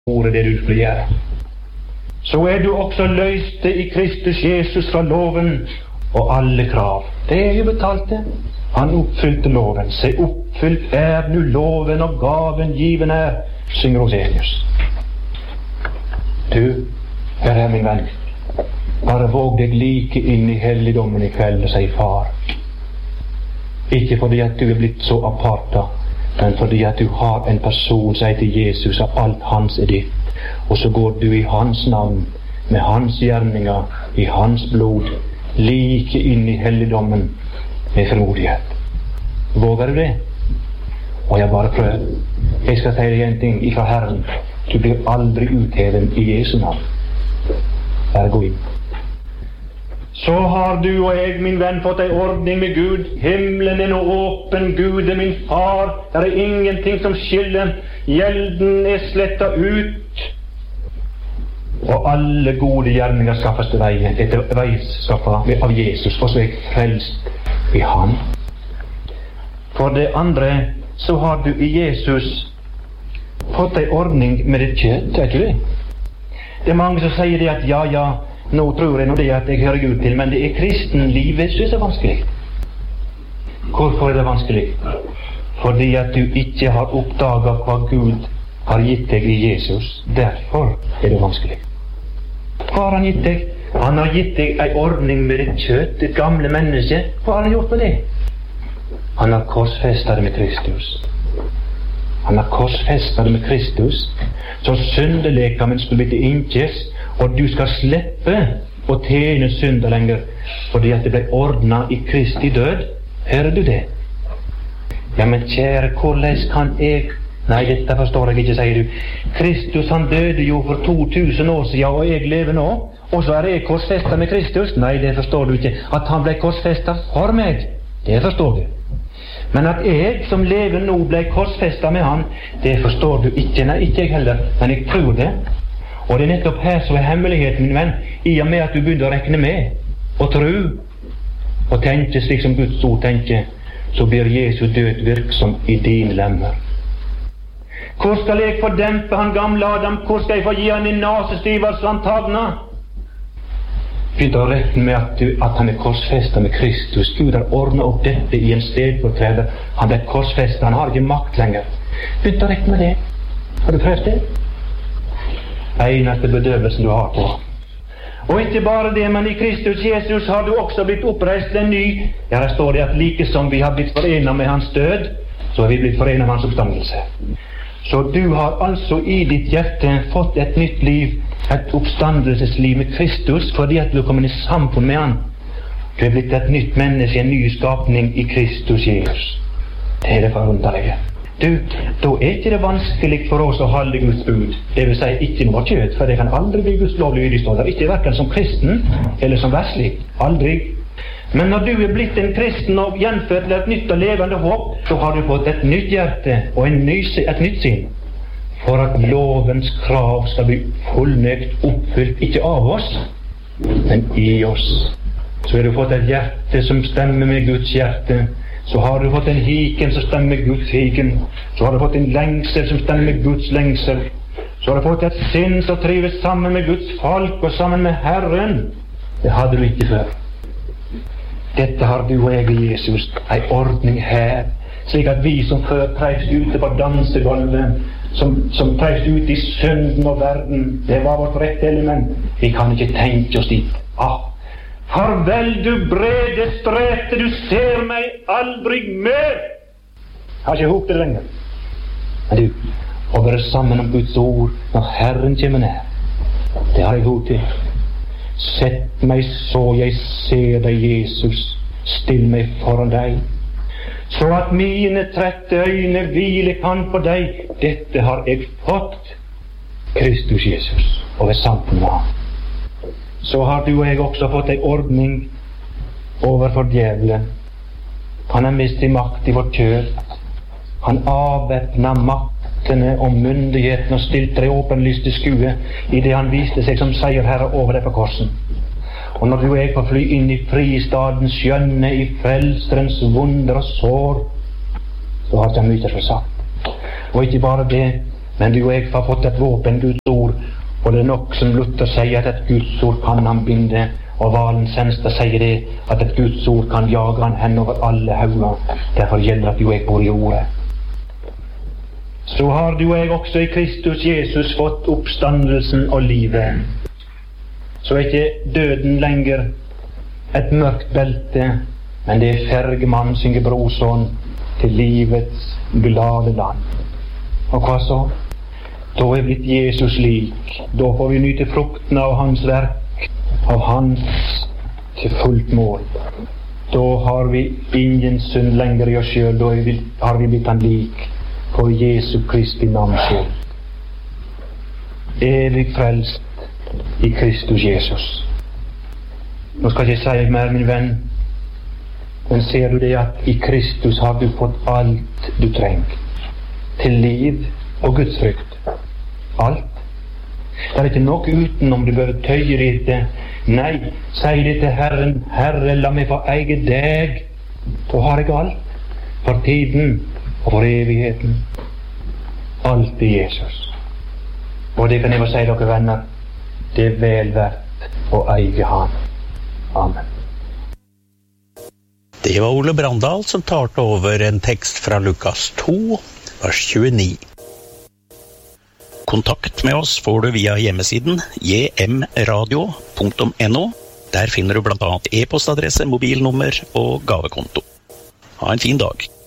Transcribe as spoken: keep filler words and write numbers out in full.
ordet det du skulle gjøre. Så er du også løste i Kristus Jesus fra loven og alle krav. Det er jo betalt det. Han oppfylte loven. Se, oppfylt er nu loven og gaven given er, synger Rosenius. Du, her er min venn. Bare våg deg like inn i helligdommen i kveld og si far. Ikke fordi at du er blitt så aparta, men fordi at du har en person som heter Jesus, og alt hans er ditt. Og så går du i hans navn, med hans gjerninger, i hans blod, like inn i helligdommen med formodighet. Våger du det? Og jeg bare prøver. Jeg skal si deg en ting ifra Herren. Du blir aldri utheven i Jesu navn. Bare gå inn. Så har du og jeg, min venn, fått en ordning med Gud. Himmelen er nå åpen, Gud er min far. Det er ingenting som skiller. Gjelden er slettet ut. Og alle gode gjerninger skaffes til veien, etter veiskaffet av Jesus, for så er jeg frelst i Han. For det andre, så har du i Jesus fått en ordning med ditt kjøtt, er ikke det? Det er mange som sier det at ja, ja, nå tror jeg nå det at jeg hører Gud til, men det er kristenlivet som er så vanskelig. Hvorfor er det vanskelig? Fordi at du ikke har oppdaget hva Gud har gitt deg i Jesus. Derfor er det vanskelig. Hva har han gitt deg? Han har gitt deg en ordning med ditt kjøtt, ditt gamle menneske. Hva har han gjort med det? Han har korsfestet det med Kristus. Han har korsfestet det med Kristus, så syndelekamen skulle bli til innkjes, og du skal slippe å tjene synder lenger, fordi at det ble ordnet i Kristi død. Hører du det? Ja, men kjære, hvordan kan jeg... Nei, dette forstår jeg ikke, sier du. Kristus, han døde jo for to tusen år siden, og jeg lever nå, og så er jeg korsfestet med Kristus. Nei, det forstår du ikke. At han ble korsfestet for meg, det forstår du. Men at jeg som lever nå ble korsfestet med han, det forstår du ikke. Nei, ikke jeg heller, men jeg tror det. Og det er nettopp her som er hemmeligheten, min venn, i og med at du begynner å rekne med, og tro, og tenke slik som Guds ord tenker, så blir Jesu død virksom i dine lemmer. Hvor skal jeg få dempe han gamle Adam? Hvor skal jeg få gi han en nasestiver så han tagner? Begynner å rekne med at, du, at han er korsfestet med Kristus. Gud har ordnet opp dette i en stedfortreder. Han ble korsfestet, han har ikke makt lenger. Begynner å rekne med det. Har du prøvd det? Eneste bedøvelsen du har på. Og ikke bare det, men i Kristus Jesus har du også blitt oppreist en ny. Ja, der står det at like som vi har blitt forenet med hans død, så har vi blitt forenet med hans oppstandelse. Så du har altså i ditt hjerte fått et nytt liv, et oppstandelsesliv med Kristus, fordi at du er kommet i samfunn med han. Du er blitt et nytt menneske, en ny skapning i Kristus Jesus. Det er det forunderlige. Du, da er ikke det vanskelig for oss å holde Guds bud. Det vil si ikke noe kjøtt, for det kan aldri bli Guds lovlige ydeståler. Ikke hverken som kristen eller som verslig. Aldri. Men når du er blitt en kristen og gjenfødt til et nytt og levende håp, så har du fått et nytt hjerte og en ny, et nytt sinn. For at lovens krav skal bli fullnøgt oppfylt, ikke av oss, men i oss. Så har du fått et hjerte som stemmer med Guds hjerte. Så har du fått en hiken som stemmer med Guds hiken. Så har du fått en lengsel som stemmer med Guds lengsel. Så har du fått et sinn som trives sammen med Guds folk og sammen med Herren. Det hadde du ikke før. Dette har du og jeg i Jesus, en ordning her, slik at vi som før treist ute på dansegulvet, som, som treist ute i synden og verden, det var vårt rette element. Vi kan ikke tenke oss dit. Ah, farvel du brede strete, du ser meg aldri mer. Jeg har ikke håp til det lenger. Men du, å være sammen om Guds ord når Herren kommer ned, det har jeg håp til. Sett meg så jeg ser deg, Jesus, still meg foran deg, så at mine trette øyne hvile kan på deg. Dette har jeg fått, Kristus Jesus, og ved sammen med ham. Så har du og jeg også fått en ordning overfor djevelen. Han har mistet makt i vårt kjød. Han avvæpnet maktene og myndigheten og stilte det åpenlyst til skue i det han viste seg som seierherre over det på korsen. Og når du er på fly inn i fristaden, skjønne i frelserens wunder og sår, så har ikke han mye for sagt. Og ikke bare det, Men du og jeg har fått et våpen, Guds ord, og det er nok som Luther sier at et Guds ord kan han binde, og Valen Senstad sier det, at et Guds ord kan jage han hen over alle hauger. Derfor gjelder at du og jeg bor i ordet. Så har du og jeg også i Kristus Jesus fått oppstandelsen og livet. Så er ikke døden lenger et mørkt belte, men det er fergemann, synger brorson, til livets glade land. Og hva så? Da er blitt Jesus lik. Da får vi nyte frukten av hans verk, av hans til fullt mål. Da har vi ingen synd lenger i oss selv. Da har vi blitt han lik for Jesu Kristi navns skyld. Evig frelst i Kristus Jesus. Nå skal jeg ikke si mer, min venn, men ser du det at i Kristus har du fått alt du trenger til liv og Guds frykt. Alt. Det er ikke noe utenom du behøver tøye ditt. Nei, si det til Herren: Herre, la meg få eie deg. Da har jeg alt, for tiden og for evigheten. Alt er Jesus. Og det kan jeg få si dere venner, det er vel verdt å eie han. Amen. Det var Ole Brandal som talte over en tekst fra Lukas to, vers tjueni. Kontakt med oss får du via hjemmesiden j m radio punktum n o. Der finner du blant annet e-postadresse, mobilnummer og gavekonto. Ha en fin dag.